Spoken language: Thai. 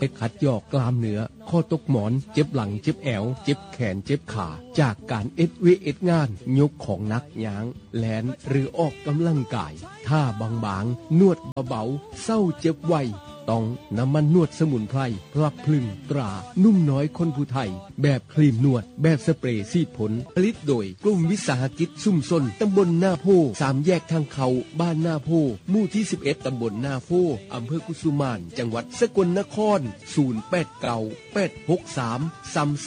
ขัดยอกกล้ามเนื้อข้อตกหมอนเจ็บหลังเจ็บแอวเจ็บแขนเจ็บขาจากการเอ็ดงานยกของหนักย้างแลนหรือออกกำลังกายท่าบางๆนวดเบาๆเศร้าเจ็บไวต้องน้ำมันนวดสมุนไพรพลับพลึงตรานุ่มน้อยคนผู้ไทยแบบครีมนวดแบบสเปรย์ซีดผลผลิตโดยกลุ่มวิสาหกิจชุมชนตำบลหน้าโพ3แยกทางเขาบ้านหน้าโพหมู่ที่11ตำบลหน้าโพอำเภอกุสุมานจังหวัดสกลนคร089863